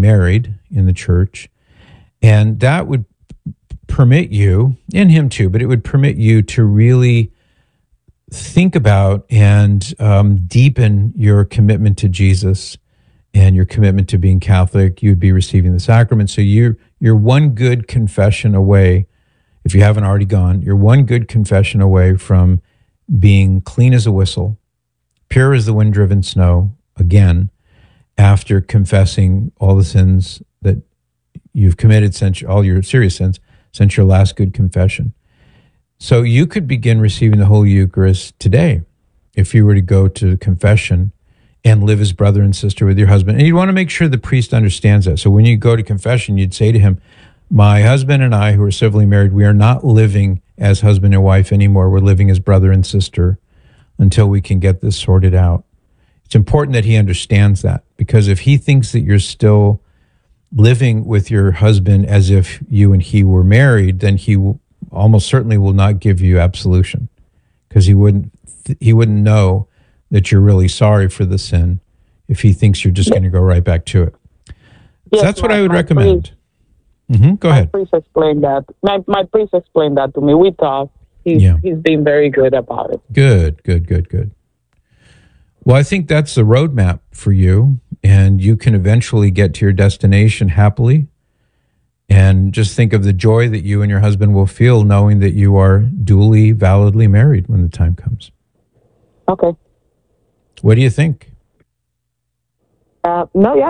married in the church. And that would permit you, and him too, but it would permit you to really think about and deepen your commitment to Jesus and your commitment to being Catholic. You'd be receiving the sacrament. So you're one good confession away, if you haven't already gone, you're one good confession away from being clean as a whistle, pure as the wind-driven snow, again, after confessing all the sins that you've committed, since all your serious sins, since your last good confession. So you could begin receiving the Holy Eucharist today if you were to go to confession and live as brother and sister with your husband. And you'd want to make sure the priest understands that. So when you go to confession, you'd say to him, my husband and I, who are civilly married, we are not living as husband and wife anymore. We're living as brother and sister until we can get this sorted out. It's important that he understands that, because if he thinks that you're still living with your husband as if you and he were married, then he almost certainly will not give you absolution, because he wouldn't know that you're really sorry for the sin if he thinks you're just going to go right back to it. Yes, so that's what I would recommend. Go ahead. My priest explained that. My priest explained that to me. We talked. He's been very good about it. Good. Well, I think that's the roadmap for you, and you can eventually get to your destination happily. And just think of the joy that you and your husband will feel knowing that you are duly, validly married when the time comes. Okay. What do you think? That's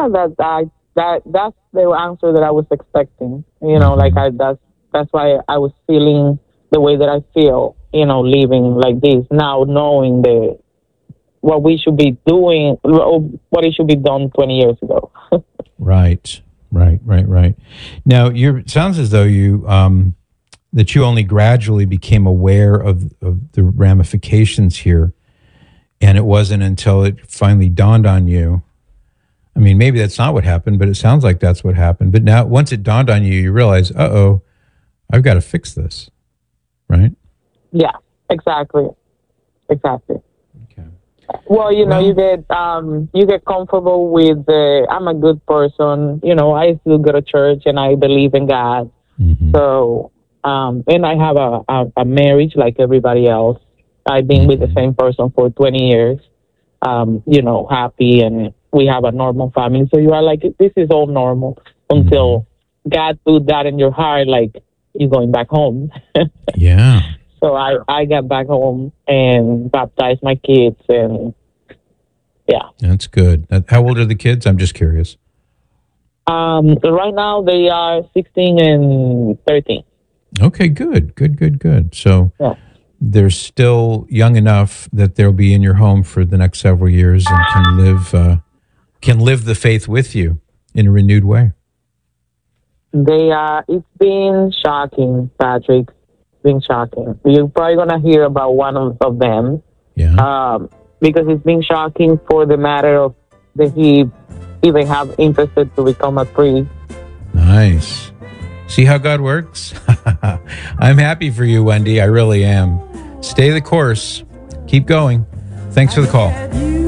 the answer that I was expecting. That's why I was feeling the way that I feel, living like this now, knowing what we should be doing, what it should be done 20 years ago. Right. Now, it sounds as though that you only gradually became aware of the ramifications here, and it wasn't until it finally dawned on you. I mean, maybe that's not what happened, but it sounds like that's what happened. But now, once it dawned on you, you realize, I've got to fix this, right? Yeah, exactly. Okay. Well, you get comfortable with I'm a good person. I still go to church and I believe in God. Mm-hmm. So, and I have a marriage like everybody else. I've been with the same person for 20 years, happy, and we have a normal family. So you are like, this is all normal until God put that in your heart, like you're going back home. Yeah. So I got back home and baptized my kids, and yeah. That's good. How old are the kids? I'm just curious. Right now they are 16 and 13. Okay, good. So they're still young enough that they'll be in your home for the next several years and can live the faith with you in a renewed way. It's been shocking, Patrick. Been shocking. You're probably gonna hear about one of them. Yeah. Because it's been shocking for the matter of that he even have interested to become a priest. Nice. See how God works? I'm happy for you, Wendy. I really am. Stay the course. Keep going. Thanks for the call.